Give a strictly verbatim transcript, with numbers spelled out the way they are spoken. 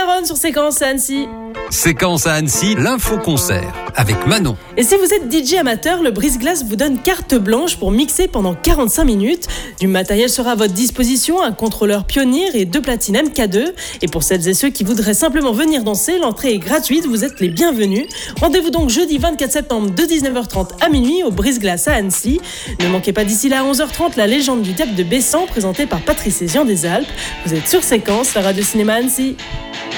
Aaron sur Séquence à Annecy. Séquence à Annecy, l'info-concert avec Manon. Et si vous êtes D J amateur, le Brise-Glace vous donne carte blanche pour mixer pendant quarante-cinq minutes. Du matériel sera à votre disposition, un contrôleur Pioneer et deux platines M K deux. Et pour celles et ceux qui voudraient simplement venir danser, l'entrée est gratuite, vous êtes les bienvenus. Rendez-vous donc jeudi vingt-quatre septembre de dix-neuf heures trente à minuit au Brise-Glace à Annecy. Ne manquez pas d'ici là à onze heures trente la légende du diable de Bessan présentée par Patrice Hézian des Alpes. Vous êtes sur Séquence, la radio cinéma Annecy.